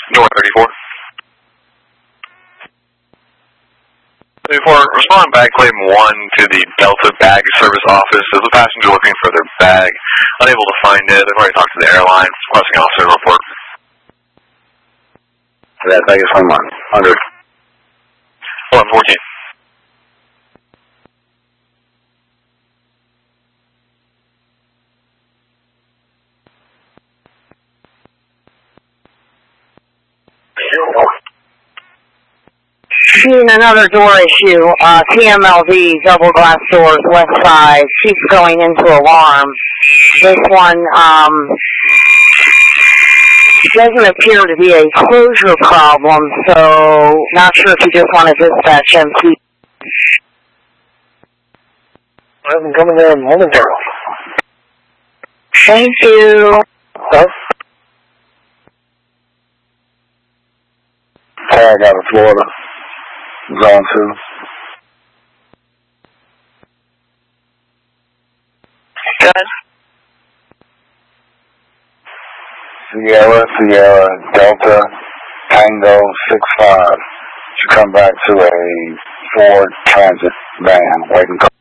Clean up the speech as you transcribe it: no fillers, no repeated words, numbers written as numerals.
North 34. 34, respond back claim 1 to the Delta Bag Service Office. There's a passenger looking for their bag, unable to find it. They've already talked to the airline. Requesting officer report. That bag is from 100. 1114. Seeing another door issue, TMLV, double glass doors, west side. She's going into alarm. This one doesn't appear to be a closure problem, so not sure if you just want to dispatch MC. I haven't come in there in a moment. Thank you. Huh? Tag out of Florida. Zone 2. Good. Sierra, Delta, Tango 65. Should come back to a Ford Transit van waiting.